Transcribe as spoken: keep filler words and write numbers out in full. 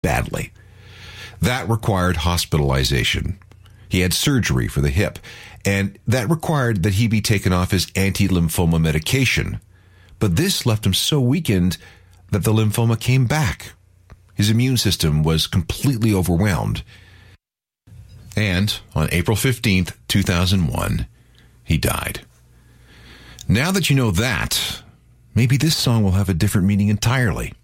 badly. That required hospitalization. He had surgery for the hip, and that required that he be taken off his anti-lymphoma medication. But this left him so weakened that the lymphoma came back. His immune system was completely overwhelmed. And on April fifteenth, two thousand one, he died. Now that you know that, maybe this song will have a different meaning entirely.